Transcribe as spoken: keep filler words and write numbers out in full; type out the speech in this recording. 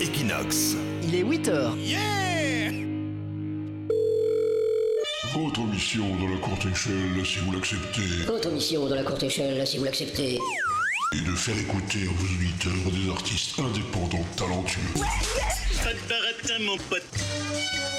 Equinox. Il est huit heures. Yeah! Votre mission dans la courte échelle, si vous l'acceptez, Votre mission dans la courte échelle, si vous l'acceptez, est de faire écouter à vos auditeurs des artistes indépendants talentueux. Pas de baratin, mon pote.